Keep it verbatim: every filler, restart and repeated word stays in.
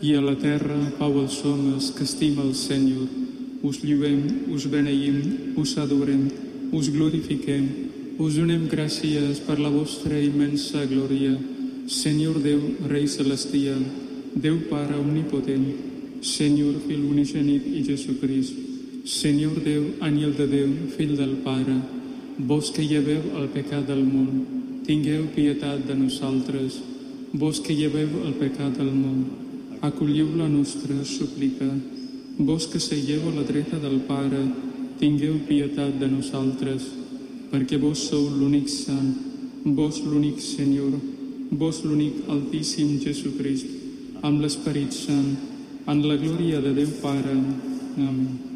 i a la terra pau als homes que estima el Senyor. Us lluem, us beneïm, us adorem, us glorifiquem, us donem gràcies per la vostra immensa glòria. Senyor Déu, Rei Celestial, Déu Pare Omnipotent, Senyor Fill Unigènit i Jesucrist, Senyor Déu, Àngel de Déu, Fill del Pare, vos que lleveu el pecat del món, tingueu pietat de nosaltres. Vos que lleveu el pecat del món, acolliu la nostra súplica. Vos que seieu a la dreta del Pare, tingueu pietat de nosaltres, perquè vos sou l'únic sant, vos l'únic Senyor, vos l'únic Altíssim Jesucrist, amb l'Esperit Sant, en la glòria de Déu Pare. Amén.